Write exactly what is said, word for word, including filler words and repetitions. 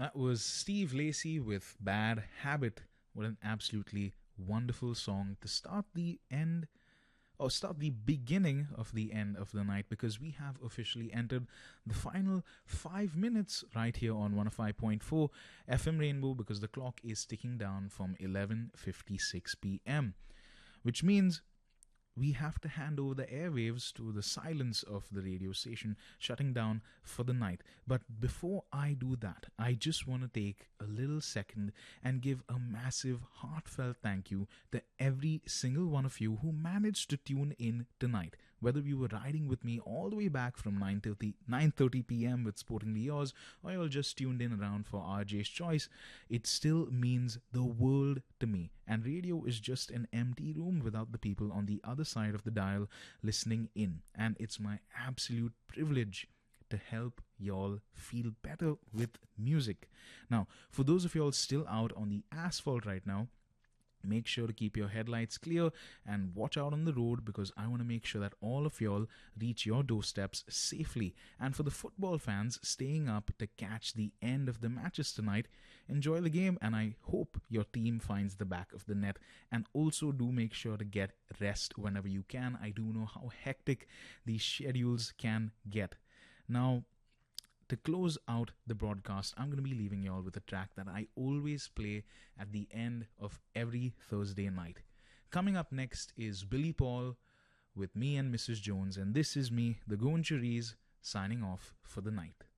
That was Steve Lacy with Bad Habit. What an absolutely wonderful song to start the end or start the beginning of the end of the night, because we have officially entered the final five minutes right here on one oh five point four F M Rainbow, because the clock is ticking down from eleven fifty-six p.m., which means we have to hand over the airwaves to the silence of the radio station shutting down for the night. But before I do that, I just want to take a little second and give a massive heartfelt thank you to every single one of you who managed to tune in tonight. Whether you were riding with me all the way back from nine thirty p.m. with Sportingly Yours, or you're just tuned in around for R J's Choice, it still means the world to me. And radio is just an empty room without the people on the other side of the dial listening in. And it's my absolute privilege to help y'all feel better with music. Now, for those of y'all still out on the asphalt right now, make sure to keep your headlights clear and watch out on the road, because I want to make sure that all of y'all reach your doorsteps safely. And for the football fans staying up to catch the end of the matches tonight, enjoy the game, and I hope your team finds the back of the net. And also do make sure to get rest whenever you can. I do know how hectic these schedules can get. Now, to close out the broadcast, I'm going to be leaving y'all with a track that I always play at the end of every Thursday night. Coming up next is Billy Paul with Me and Missus Jones, and this is me, the Goan Cherise, signing off for the night.